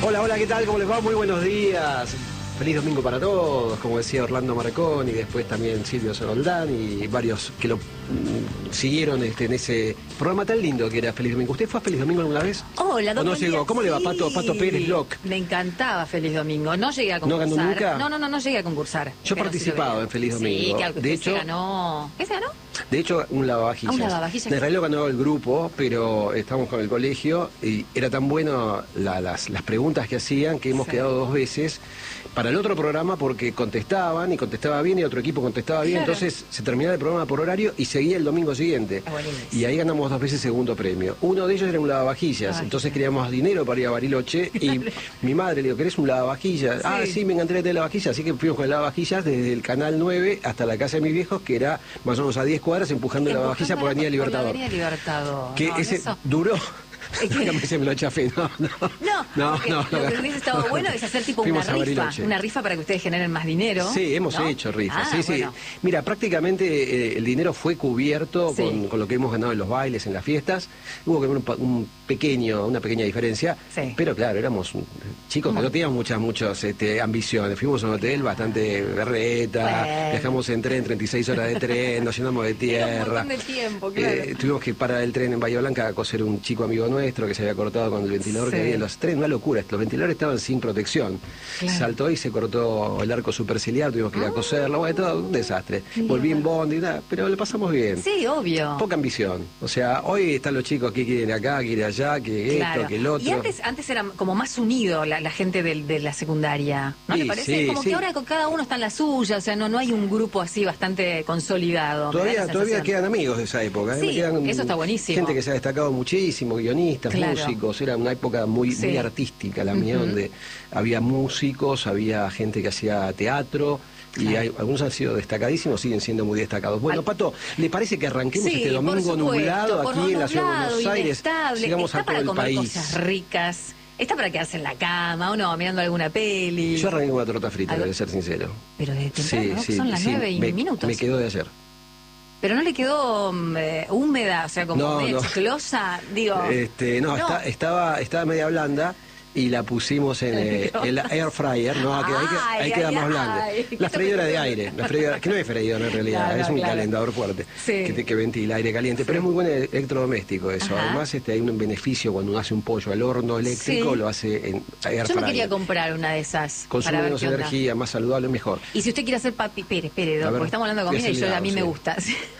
Hola, hola, ¿qué tal? ¿Cómo les va? Muy buenos días. Feliz domingo para todos, como decía Orlando Marcón y después también Silvio Soroldán y varios que lo siguieron en ese programa tan lindo que era Feliz Domingo. ¿Usted fue a Feliz Domingo alguna vez? Hola, ¿O no llegó? ¿Cómo le va, Pato Pérez Locke? Me encantaba Feliz Domingo. No llegué a concursar. ¿No ganó nunca? No llegué a concursar. Yo he participado en Feliz Domingo. Sí, claro que de usted hecho, se ganó. ¿Qué se ganó? De hecho, un lavavajillas. Un lavavajillas. En realidad lo ganó el grupo, pero estábamos con el colegio y era tan bueno las preguntas que hacían que hemos quedado 2 veces para el otro programa porque contestaban y contestaba bien y otro equipo contestaba bien. Claro. Entonces se terminaba el programa por horario y seguía el domingo siguiente. Y ahí ganamos 2 veces segundo premio. Uno de ellos era un lavavajillas. Entonces queríamos dinero para ir a Bariloche y mi madre le dijo, ¿querés un lavavajillas? Sí. Ah, sí, me encantaría tener lavavajillas. Así que fuimos con el lavavajillas desde el Canal 9 hasta la casa de mis viejos, que era más o menos a 10 cuadras empujando la lavavajilla por Avenida Libertador. Por Avenida Libertador. Que no, ese eso... duró. Se me lo chafé, no. Lo que hubiese estado bueno es hacer tipo una rifa para que ustedes generen más dinero. Sí, hemos hecho rifas, sí. Bueno. Mira, prácticamente el dinero fue cubierto con lo que hemos ganado en los bailes, en las fiestas. Hubo que ver una pequeña diferencia, pero claro, éramos chicos que no teníamos muchas ambiciones. Fuimos a un hotel bastante berreta, viajamos en tren, 36 horas de tren, nos llenamos de tierra. Era un montón de tiempo, claro. Tuvimos que parar el tren en Bahía Blanca a coser un chico amigo nuestro que se había cortado con el ventilador que había en los trenes, una locura. Los ventiladores estaban sin protección. Claro. Saltó y se cortó el arco superciliar, tuvimos que ir a coserlo, bueno, todo un desastre. Volví en bondi y nada, pero lo pasamos bien. Sí, obvio. Poca ambición. O sea, hoy están los chicos que quieren acá, que quieren allá, que esto, que el otro. Y antes era como más unido la gente de la secundaria, ¿no te parece? Sí, como que ahora cada uno está en la suya, o sea, no hay un grupo así bastante consolidado. Todavía quedan amigos de esa época. Sí, eso está buenísimo. Gente que se ha destacado muchísimo, guionistas, músicos. Era una época muy artística la mía, donde había músicos, había gente que hacía teatro. Y algunos han sido destacadísimos, siguen siendo muy destacados. Bueno, Pato, ¿le parece que arranquemos este domingo nublado aquí en la ciudad de Buenos Aires? Llegamos a todo el país. Cosas ricas. Está para quedarse en la cama o no, mirando alguna peli. Yo arranqué con una torta frita, voy a ser sincero. Pero de temprano, ¿no? Son las 9 minutos. Me quedó de ayer. Pero no le quedó húmeda, o sea, como media chiclosa, digo. Estaba media blanda. Y la pusimos en el air fryer, ¿no? Ahí queda más blanda. La freidora de aire, que no es freidora en realidad, es un calentador fuerte que ventila aire caliente, pero es muy buen electrodoméstico eso. Además hay un beneficio cuando uno hace un pollo al horno eléctrico, lo hace en air fryer. Yo me quería comprar una de esas. Consume menos energía, más saludable, mejor. Y si usted quiere hacer espere, porque estamos hablando de comida y a mí me gusta.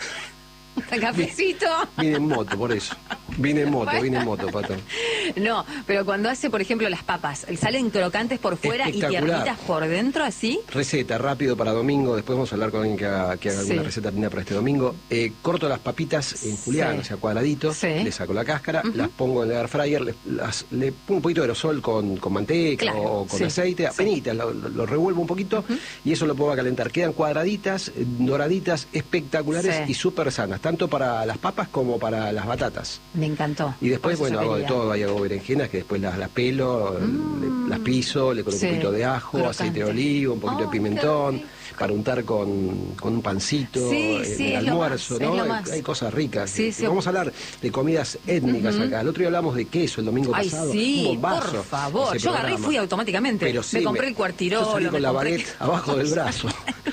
Cafecito. Vine en moto, por eso. Vine en moto, Pato. No, pero cuando hace, por ejemplo, las papas, salen crocantes por fuera y tiernitas por dentro, ¿así? Receta, rápido para domingo. Después vamos a hablar con alguien que haga alguna receta linda para este domingo. Corto las papitas en julián, o sea, cuadraditos. Le saco la cáscara, las pongo en el air fryer, le pongo un poquito de aerosol con manteca o con aceite, apenitas, lo revuelvo un poquito y eso lo pongo a calentar. Quedan cuadraditas, doraditas, espectaculares y súper sanas, tanto para las papas como para las batatas. Me encantó. Y después, hago de todo, hago berenjenas que después las pelo, las piso, le coloco un poquito de ajo, aceite de oliva, un poquito de pimentón, para untar con un pancito en el almuerzo, ¿no? Hay cosas ricas. Vamos a hablar de comidas étnicas acá. El otro día hablamos de queso el domingo pasado. Un bombazo. Por favor. Yo agarré y fui automáticamente. Me compré el cuartirolo. Yo salí con la baguette abajo del brazo.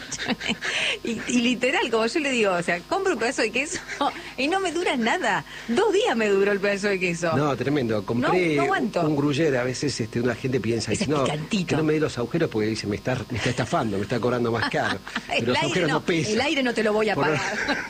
y literal, como yo le digo, o sea, compro un pedazo de queso y no me dura nada. 2 días me duró el pedazo de queso. No, tremendo. Compré un gruyere. A veces una gente piensa que no me dé los agujeros porque dice, me está estafando, me está cobrando más caro. Pero los agujeros no pesan. El aire no te lo voy a pagar.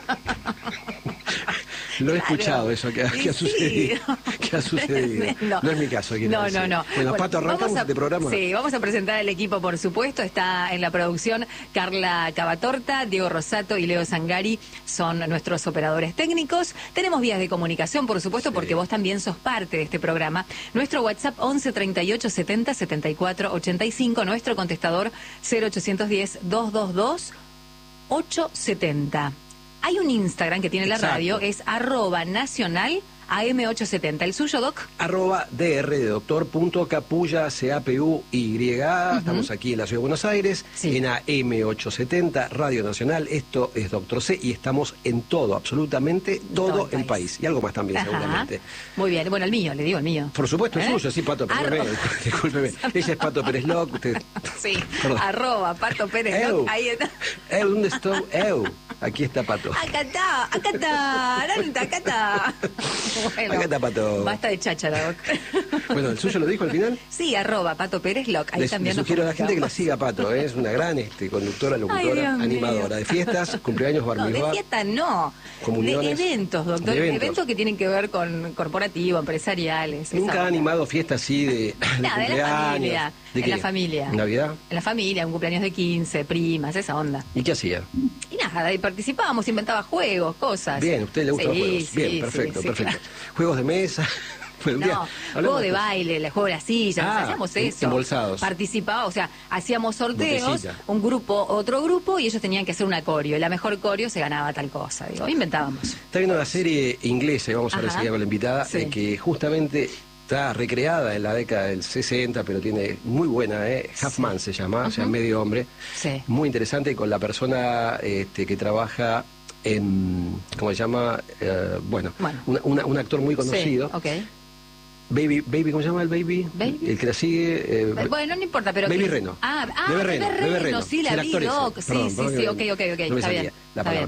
Lo he escuchado eso que ha sucedido. Que ha sucedido. No es mi caso. No. Bueno, Pato, arrancamos este programa. Sí, vamos a presentar al equipo, por supuesto. Está en la producción Carla Cavatorta, Diego Rosato y Leo Zangari son nuestros operadores técnicos. Tenemos vías de comunicación, por supuesto, porque vos también sos parte de este programa. Nuestro WhatsApp 11 38 70 74 85. Nuestro contestador 0810 222 870. Hay un Instagram que tiene la radio, es @nacional AM870. ¿El suyo, Doc? @dr de doctor .capulla, CAPUY. Estamos aquí en la Ciudad de Buenos Aires, en AM870, Radio Nacional. Esto es Doctor C y estamos en todo, absolutamente todo el país. Y algo más también, seguramente. Muy bien. Bueno, el mío, le digo el mío. Por supuesto, el suyo, sí, Pato, perdóneme. Discúlpeme. Ella es Pato Pérez Loc. Usted... Sí, Pato Pérez Loc. Ahí está. ¿Dónde está? Aquí está Pato. Acá está. Bueno, acá está Pato. Basta de cháchara, Doc. Bueno, ¿el suyo lo dijo al final? Sí, @Pato Pérez Loc. Ahí también le sugiero a la gente que la siga, Pato. Es una gran conductora, locutora, animadora de fiestas, cumpleaños, bar mitzvah. No, de fiestas no. Comuniones. De eventos, doctor. De eventos que tienen que ver con corporativo, empresariales. Nunca ha animado fiestas así de nada, cumpleaños. De la familia. ¿De la familia. ¿Navidad? En la familia, un cumpleaños de 15, primas, esa onda. ¿Y qué hacía? Y nada, y participábamos, inventaba juegos, cosas. Bien, ¿a usted le gustan los juegos? Bien, perfecto. Claro. Juegos de mesa. No, juego de baile, el juego de las sillas, hacíamos eso. Embolsados. Participaba, o sea, hacíamos sorteos, un grupo, otro grupo, y ellos tenían que hacer una coreo. Y la mejor coreo se ganaba tal cosa, inventábamos. Está viendo una serie inglesa, y vamos a ver enseguida con la invitada, que justamente está recreada en la década del 60, pero tiene muy buena, Half Man se llama, o sea, medio hombre. Sí. Muy interesante, con la persona que trabaja en, ¿cómo se llama? Un actor muy conocido. Sí, okay. Baby, ¿cómo se llama el Baby? El que la sigue. Bueno, no importa, pero. Baby Reno. Bebé Reno, sí, la vi, Doc. Sí, ok, no está bien. La palabra.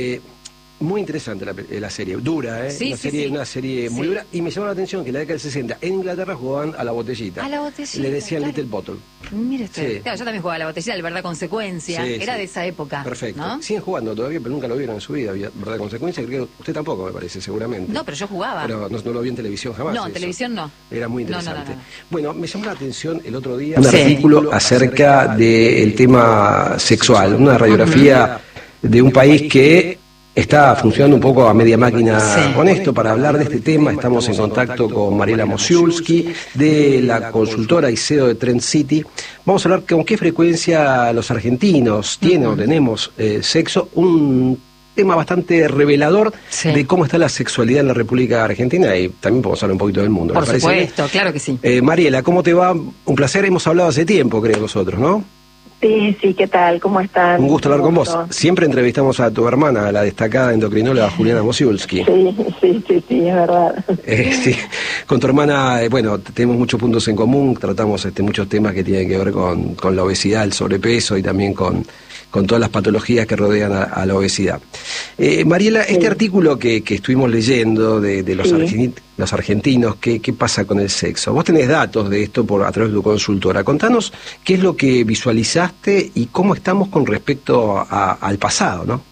Muy interesante la serie, dura, una serie muy dura, y me llamó la atención que en la década del 60 en Inglaterra jugaban a la botellita. Le decían Little Bottle. Mire usted, claro, yo también jugaba a la botellita, el Verdad Consecuencia, era de esa época. Perfecto. ¿No? Siguen jugando todavía, pero nunca lo vieron en su vida, Verdad Consecuencia, creo que usted tampoco, me parece, seguramente. No, pero yo jugaba. Pero no lo vi en televisión jamás. No, en televisión no. Era muy interesante. No. Bueno, me llamó la atención el otro día un artículo acerca del tema sexual, una radiografía de un país que está funcionando un poco a media máquina con esto. Para hablar de este tema estamos en contacto con Mariela Mosiulski, de la consultora y CEO de Trend City. Vamos a hablar con qué frecuencia los argentinos tienen o tenemos sexo, un tema bastante revelador de cómo está la sexualidad en la República Argentina, y también podemos hablar un poquito del mundo. Por supuesto, claro que sí. Mariela, ¿cómo te va? Un placer, hemos hablado hace tiempo, creo, nosotros, ¿no? Sí, ¿qué tal? ¿Cómo están? Un gusto hablar con vos. Siempre entrevistamos a tu hermana, a la destacada endocrinóloga Juliana Mosiulski. Sí, es verdad. Sí, con tu hermana, tenemos muchos puntos en común, tratamos muchos temas que tienen que ver con la obesidad, el sobrepeso y también con todas las patologías que rodean a la obesidad. Mariela, este artículo que estuvimos leyendo de los argentinos, ¿qué pasa con el sexo? Vos tenés datos de esto a través de tu consultora. Contanos qué es lo que visualizaste y cómo estamos con respecto al pasado, ¿no?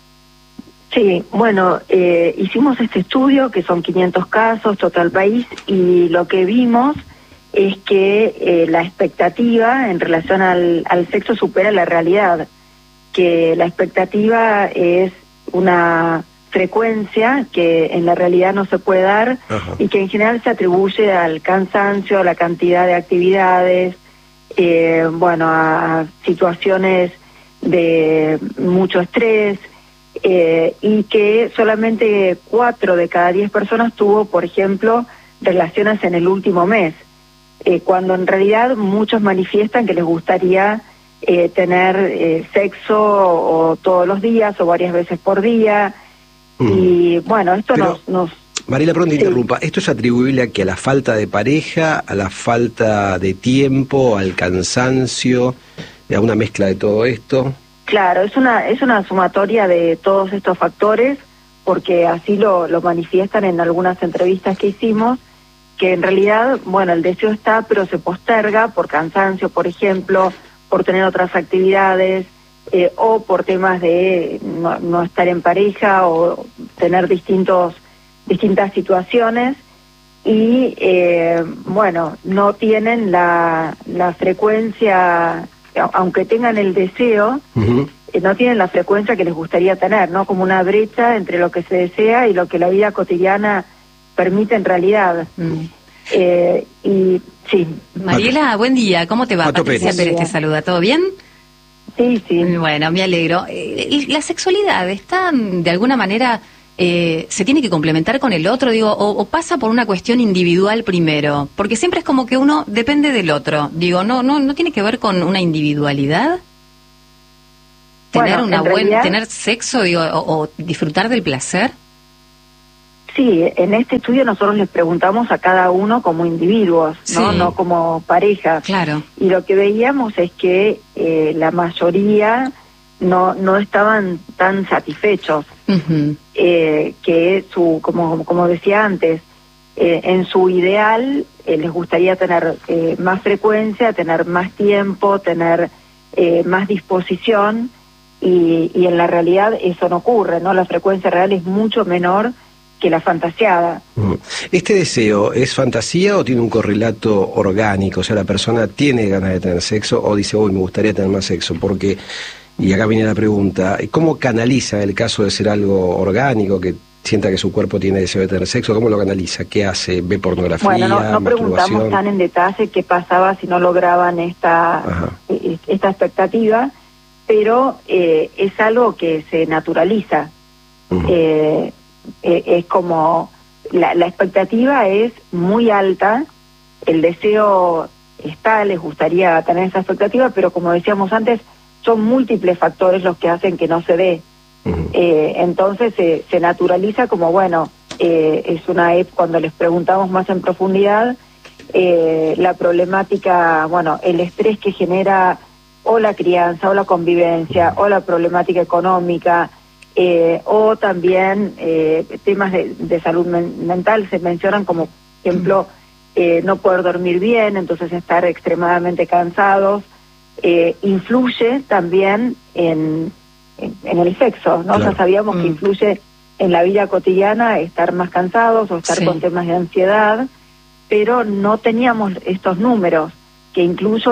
Sí, hicimos este estudio, que son 500 casos, total país, y lo que vimos es que la expectativa en relación al sexo supera la realidad, que la expectativa es una frecuencia que en la realidad no se puede dar. Ajá. Y que en general se atribuye al cansancio, a la cantidad de actividades, a situaciones de mucho estrés, y que solamente 4 de cada 10 personas tuvo, por ejemplo, relaciones en el último mes, cuando en realidad muchos manifiestan que les gustaría tener sexo o todos los días o varias veces por día. Y esto nos Mariela, pronto interrumpa. ¿Esto es atribuible a la falta de pareja, a la falta de tiempo, al cansancio, a una mezcla de todo esto? Claro, es una sumatoria de todos estos factores, porque así lo manifiestan en algunas entrevistas que hicimos, que en realidad, el deseo está, pero se posterga por cansancio, por ejemplo, por tener otras actividades, o por temas de no estar en pareja o tener distintas situaciones, y no tienen la frecuencia, aunque tengan el deseo, no tienen la frecuencia que les gustaría tener, ¿no? Como una brecha entre lo que se desea y lo que la vida cotidiana permite en realidad. Sí. Mariela, buen día, ¿cómo te va? Pato Patricia Pérez te saluda, ¿todo bien? Sí. Bueno, me alegro. ¿La sexualidad está de alguna manera se tiene que complementar con el otro, digo, o pasa por una cuestión individual primero, porque siempre es como que uno depende del otro, digo, no tiene que ver con una individualidad. Tener sexo, digo, o disfrutar del placer. Sí, en este estudio nosotros les preguntamos a cada uno como individuos, ¿no? Sí. No como pareja. Claro. Y lo que veíamos es que la mayoría no estaban tan satisfechos, que como decía antes, en su ideal les gustaría tener más frecuencia, tener más tiempo, tener más disposición, y en la realidad eso no ocurre, ¿no? La frecuencia real es mucho menor que la fantaseada. ¿Este deseo es fantasía o tiene un correlato orgánico? O sea, la persona tiene ganas de tener sexo o dice, me gustaría tener más sexo, porque, y acá viene la pregunta, ¿cómo canaliza el caso de ser algo orgánico, que sienta que su cuerpo tiene deseo de tener sexo? ¿Cómo lo canaliza? ¿Qué hace? ¿Ve pornografía? Bueno, no preguntamos tan en detalle qué pasaba si no lograban esta expectativa, pero es algo que se naturaliza. Es como la expectativa es muy alta, el deseo está, les gustaría tener esa expectativa, pero como decíamos antes, son múltiples factores los que hacen que no se dé. Entonces se naturaliza como, es una cuando les preguntamos más en profundidad, la problemática, el estrés que genera o la crianza o la convivencia o la problemática económica, o también temas de salud mental se mencionan como, por ejemplo, no poder dormir bien, entonces estar extremadamente cansados, influye también en el sexo, ¿no? Claro. Ya sabíamos que influye en la vida cotidiana estar más cansados o estar con temas de ansiedad, pero no teníamos estos números que incluso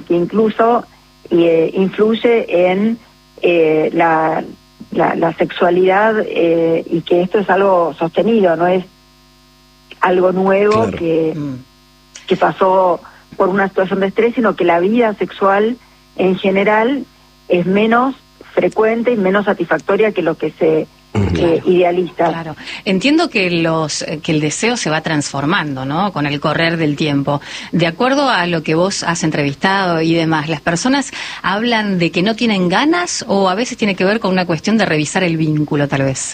influye en la sexualidad, y que esto es algo sostenido, no es algo nuevo. Claro. que pasó por una situación de estrés, sino que la vida sexual en general es menos frecuente y menos satisfactoria que lo que se idealiza. Claro. Entiendo que el deseo se va transformando, ¿no? Con el correr del tiempo. De acuerdo a lo que vos has entrevistado y demás, ¿las personas hablan de que no tienen ganas o a veces tiene que ver con una cuestión de revisar el vínculo, tal vez?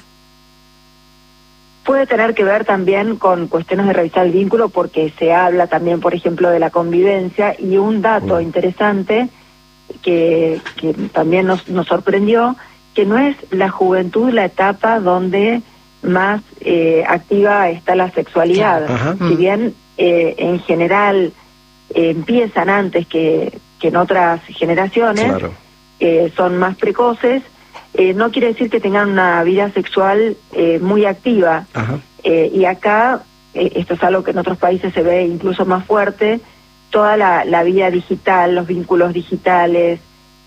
Puede tener que ver también con cuestiones de revisar el vínculo, porque se habla también, por ejemplo, de la convivencia, y un dato interesante que también nos sorprendió, que no es la juventud la etapa donde más activa está la sexualidad. Ajá. Si bien en general empiezan antes que en otras generaciones, claro, son más precoces, no quiere decir que tengan una vida sexual muy activa. Y acá, esto es algo que en otros países se ve incluso más fuerte, toda la vida digital, los vínculos digitales,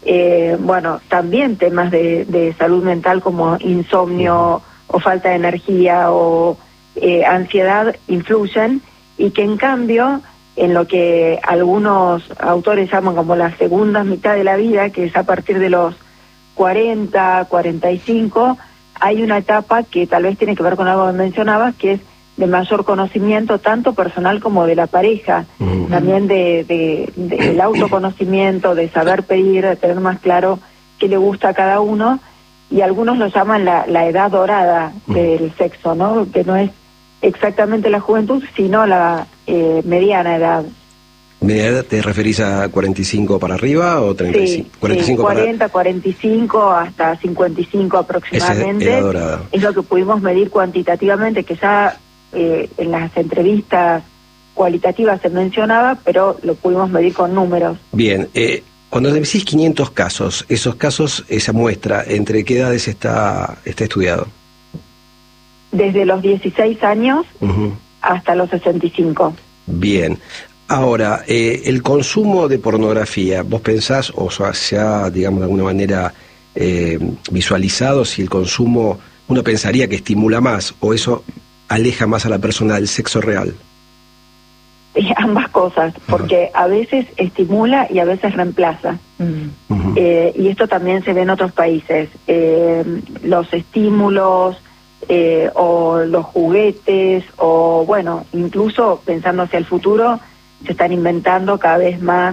también temas de salud mental como insomnio o falta de energía o ansiedad influyen, y que en cambio en lo que algunos autores llaman como la segunda mitad de la vida, que es a partir de los 40, 45, hay una etapa que tal vez tiene que ver con algo que mencionabas, que es de mayor conocimiento, tanto personal como de la pareja, también del autoconocimiento, de saber pedir, de tener más claro qué le gusta a cada uno, y algunos lo llaman la edad dorada del sexo, ¿no? Que no es exactamente la juventud, sino la mediana edad. ¿Media edad te referís a 45 para arriba o 35? Sí, 45 40, 45 hasta 55 aproximadamente. Esa edad dorada. Es lo que pudimos medir cuantitativamente, que ya en las entrevistas cualitativas se mencionaba, pero lo pudimos medir con números. Bien, cuando decís 500 casos, esos casos, esa muestra, ¿entre qué edades está estudiado? Desde los 16 años hasta los 65. Bien. Ahora, el consumo de pornografía, ¿vos pensás, o sea, se ha, digamos, de alguna manera visualizado si el consumo, uno pensaría que estimula más, o eso aleja más a la persona del sexo real? Ambas cosas, porque a veces estimula y a veces reemplaza. Y esto también se ve en otros países. Los estímulos o los juguetes, o bueno, incluso pensando hacia el futuro, se están inventando cada vez más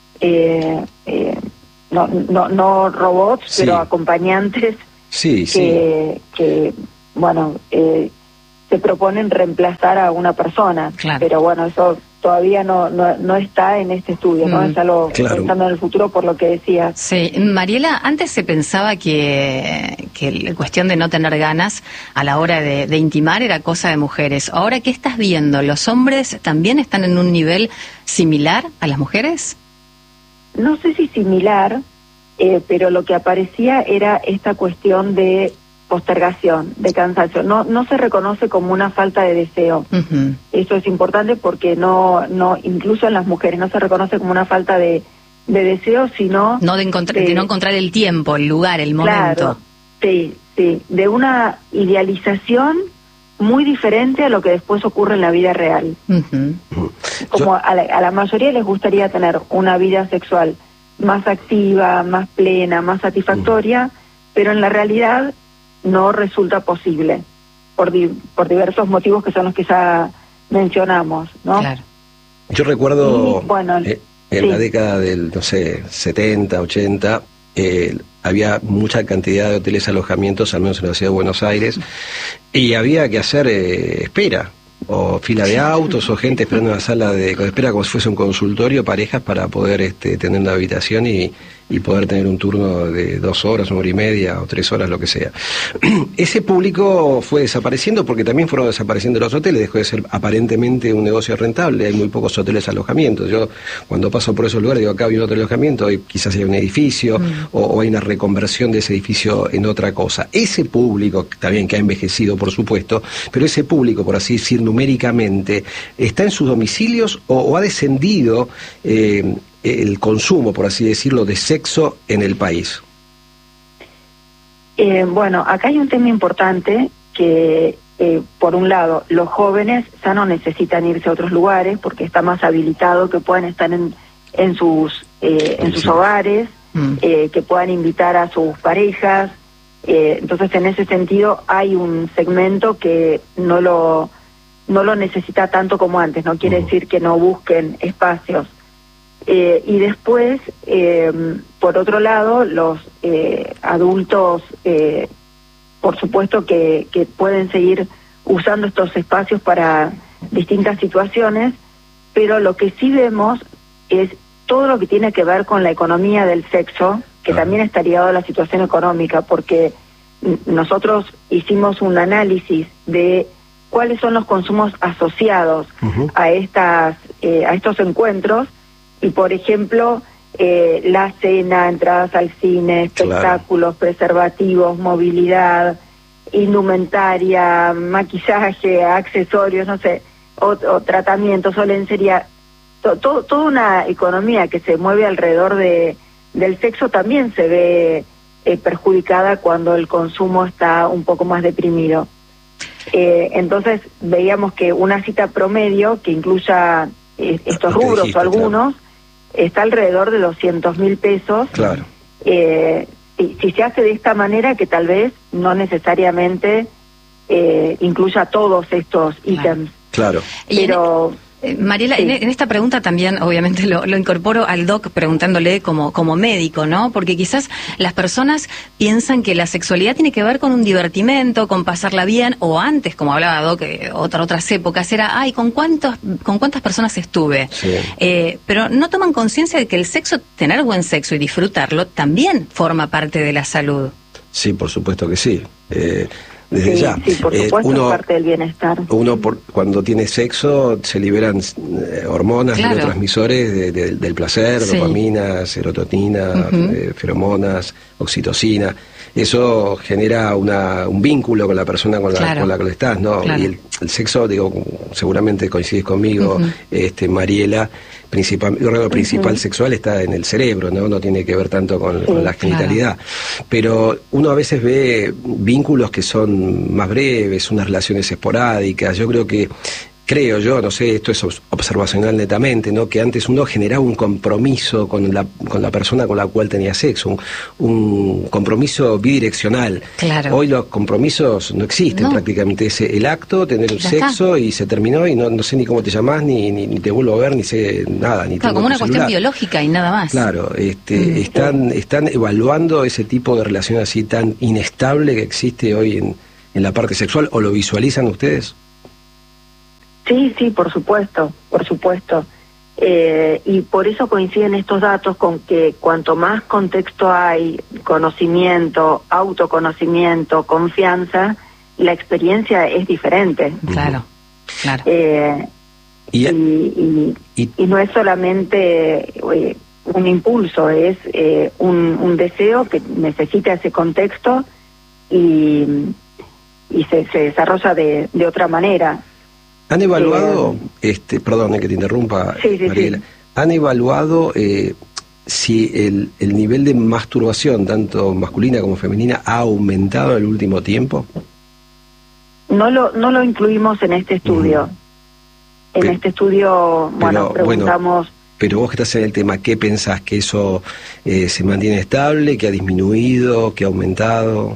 no robots, sí, pero acompañantes, sí, que bueno, se proponen reemplazar a una persona, claro, pero bueno, eso todavía no está en este estudio, ¿no? Es algo, claro, pensando en el futuro, por lo que decía. Sí, Mariela, antes se pensaba que la cuestión de no tener ganas a la hora de intimar era cosa de mujeres. Ahora, ¿qué estás viendo? ¿Los hombres también están en un nivel similar a las mujeres? No sé si similar, pero lo que aparecía era esta cuestión de postergación, de cansancio. No se reconoce como una falta de deseo. Uh-huh. Eso es importante porque no incluso en las mujeres no se reconoce como una falta de deseo, sino de no encontrar el tiempo, el lugar, el momento. Claro, sí, de una idealización muy diferente a lo que después ocurre en la vida real. Uh-huh. Como a la mayoría les gustaría tener una vida sexual más activa, más plena, más satisfactoria, pero en la realidad no resulta posible por diversos motivos que son los que ya mencionamos, ¿no? Claro. Yo recuerdo en la década del, 70, 80, había mucha cantidad de hoteles alojamientos, al menos en la ciudad de Buenos Aires, y había que hacer espera, o fila de autos, o gente esperando en la sala de espera como si fuese un consultorio, parejas para poder tener una habitación y poder tener un turno de 2 horas, 1 hora y media o 3 horas, lo que sea. Ese público fue desapareciendo porque también fueron desapareciendo los hoteles, dejó de ser aparentemente un negocio rentable, hay muy pocos hoteles alojamientos. Yo cuando paso por esos lugares digo, acá hay un hotel alojamiento, hoy quizás hay un edificio, o hay una reconversión de ese edificio en otra cosa. Ese público, también que ha envejecido por supuesto, pero ese público, por así decir, numéricamente, ¿está en sus domicilios o ha descendido el consumo, por así decirlo, de sexo en el país? Bueno, acá hay un tema importante que, por un lado, los jóvenes ya no necesitan irse a otros lugares porque está más habilitado que puedan estar en sus hogares, que puedan invitar a sus parejas. Entonces, en ese sentido, hay un segmento que no lo necesita tanto como antes. No quiere decir que no busquen espacios. Y después, por otro lado, los adultos, por supuesto que pueden seguir usando estos espacios para distintas situaciones, pero lo que sí vemos es todo lo que tiene que ver con la economía del sexo, que también está ligado a la situación económica, porque nosotros hicimos un análisis de cuáles son los consumos asociados a estos encuentros. Y, por ejemplo, la cena, entradas al cine, espectáculos, preservativos, movilidad, indumentaria, maquillaje, accesorios, no sé, o tratamientos, o lencería, toda una economía que se mueve alrededor del sexo también se ve perjudicada cuando el consumo está un poco más deprimido. Entonces, veíamos que una cita promedio que incluya estos rubros o algunos, está alrededor de 200.000 pesos. Claro. Si se hace de esta manera, que tal vez no necesariamente incluya todos estos ítems. Claro. Pero Mariela, sí. En esta pregunta también, obviamente, lo incorporo al doc preguntándole como médico, ¿no? Porque quizás las personas piensan que la sexualidad tiene que ver con un divertimento, con pasarla bien, o antes, como hablaba doc, otras épocas, era, ¿con cuántas personas estuve? Sí. Pero no toman conciencia de que el sexo, tener buen sexo y disfrutarlo, también forma parte de la salud. Sí, por supuesto que sí. Desde ya. Sí, por supuesto, es parte del bienestar. Cuando tiene sexo se liberan hormonas, neurotransmisores del placer, dopamina, serotonina, feromonas, oxitocina. Eso genera un vínculo con la persona con la que estás, ¿no? Claro. Y el sexo, digo, seguramente coincides conmigo, Mariela, el órgano principal sexual está en el cerebro, no tiene que ver tanto con la genitalidad. Pero uno a veces ve vínculos que son más breves, unas relaciones esporádicas. Yo creo que creo yo, no sé, esto es observacional netamente, ¿no? Que antes uno generaba un compromiso con la persona con la cual tenía sexo, un compromiso bidireccional. Claro. Hoy los compromisos no existen prácticamente, es el acto, tener un sexo y se terminó y no sé ni cómo te llamás, ni te vuelvo a ver, ni sé nada. Ni como una cuestión biológica y nada más. Claro, están evaluando ese tipo de relación así tan inestable que existe hoy en la parte sexual, ¿o lo visualizan ustedes? Sí, por supuesto. Y por eso coinciden estos datos con que cuanto más contexto hay, conocimiento, autoconocimiento, confianza, la experiencia es diferente. Claro. Y no es solamente un impulso, es un deseo que necesita ese contexto y se desarrolla de otra manera. ¿Han evaluado, perdón que te interrumpa, Mariela, ¿han evaluado si el nivel de masturbación, tanto masculina como femenina, ha aumentado en el último tiempo? No lo incluimos en este estudio. En este estudio, preguntamos... Pero vos que estás en el tema, ¿qué pensás? ¿Que eso se mantiene estable, que ha disminuido, que ha aumentado?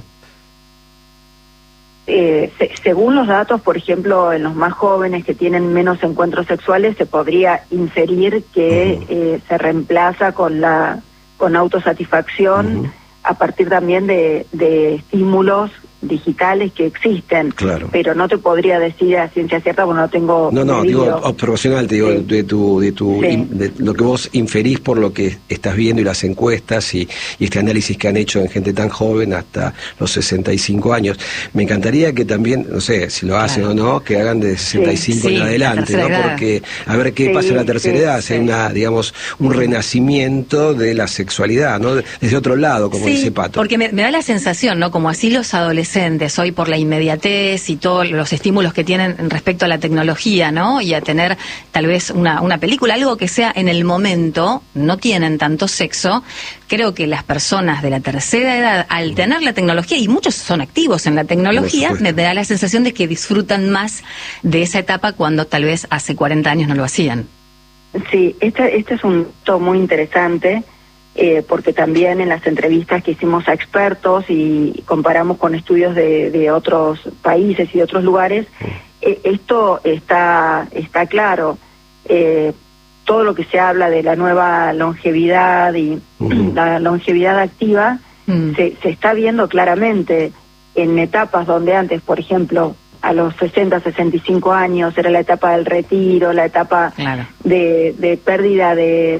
Según los datos, por ejemplo, en los más jóvenes que tienen menos encuentros sexuales, se podría inferir que se reemplaza con autosatisfacción a partir también de estímulos digitales que existen, pero no te podría decir a ciencia cierta porque no tengo... No, digo observacional, te digo, de lo que vos inferís por lo que estás viendo y las encuestas y este análisis que han hecho en gente tan joven hasta los 65 años. Me encantaría que también, no sé si lo hacen o no, que hagan de 65 en adelante, ¿no? Porque a ver qué pasa en la tercera edad, si hay un renacimiento de la sexualidad, ¿no? Desde otro lado, como dice Pato. Porque me da la sensación, ¿no? Como así los adolescentes hoy, por la inmediatez y todos los estímulos que tienen respecto a la tecnología, ¿no? Y a tener tal vez una película, algo que sea en el momento, no tienen tanto sexo. Creo que las personas de la tercera edad, al tener la tecnología, y muchos son activos en la tecnología, me da la sensación de que disfrutan más de esa etapa cuando tal vez hace 40 años no lo hacían. Sí, este es un punto muy interesante. Porque también en las entrevistas que hicimos a expertos y comparamos con estudios de otros países y de otros lugares, esto está claro. Todo lo que se habla de la nueva longevidad y la longevidad activa se está viendo claramente en etapas donde antes, por ejemplo, a los 60, 65 años era la etapa del retiro, la etapa de pérdida de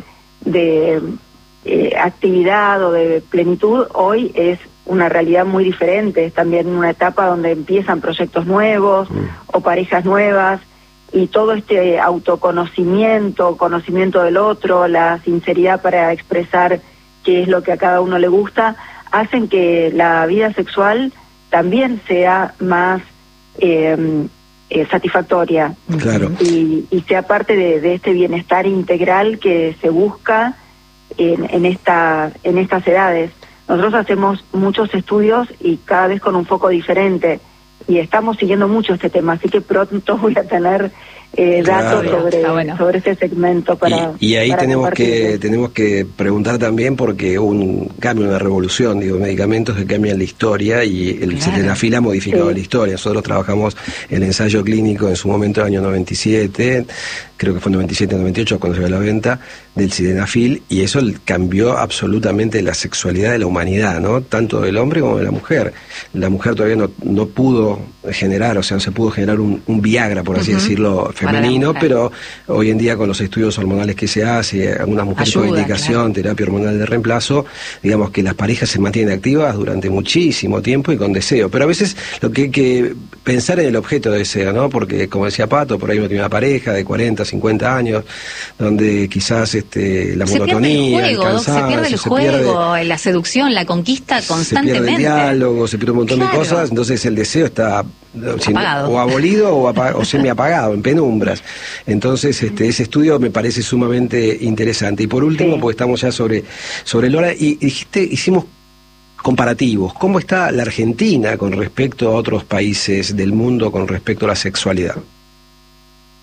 actividad o de plenitud. Hoy es una realidad muy diferente, es también una etapa donde empiezan proyectos nuevos o parejas nuevas, y todo este autoconocimiento, conocimiento del otro, la sinceridad para expresar qué es lo que a cada uno le gusta, hacen que la vida sexual también sea más satisfactoria y sea parte de este bienestar integral que se busca en estas edades. Nosotros hacemos muchos estudios y cada vez con un foco diferente, y estamos siguiendo mucho este tema, así que pronto voy a tener datos sobre este segmento y ahí para tenemos que preguntar también, porque hubo un cambio, una revolución, medicamentos que cambian la historia, y el sildenafil ha modificado la historia. Nosotros trabajamos el ensayo clínico en su momento, en el año 97, creo que fue 97-98 cuando se dio a la venta del sildenafil, y eso cambió absolutamente la sexualidad de la humanidad, ¿no? Tanto del hombre como de la mujer. La mujer todavía no pudo generar, o sea, no se pudo generar un Viagra, por así decirlo, femenino, pero hoy en día con los estudios hormonales que se hace, algunas mujeres con indicación, terapia hormonal de reemplazo, digamos que las parejas se mantienen activas durante muchísimo tiempo y con deseo. Pero a veces lo que hay que pensar en el objeto de deseo, ¿no? Porque, como decía Pato, por ahí uno tiene una pareja de 40, 50 años, donde quizás la monotonía, el cansancio, se pierde el juego, la seducción, la conquista constantemente. Se pierde el diálogo, se pierde un montón de cosas, entonces el deseo está apagado. O abolido o semi-apagado, en penumbras. Entonces, ese estudio me parece sumamente interesante. Y por último, porque estamos ya sobre la hora, y hicimos comparativos. ¿Cómo está la Argentina con respecto a otros países del mundo con respecto a la sexualidad?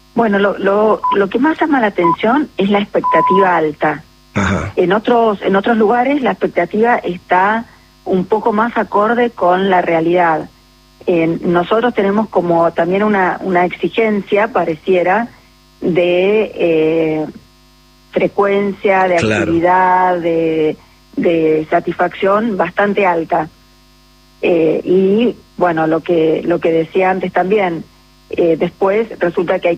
Bueno, lo que más llama la atención es la expectativa alta. Ajá. En otros lugares la expectativa está un poco más acorde con la realidad. Nosotros tenemos como también una exigencia, pareciera, de frecuencia, de actividad, de satisfacción bastante alta. Y bueno, lo que decía antes también, después resulta que hay que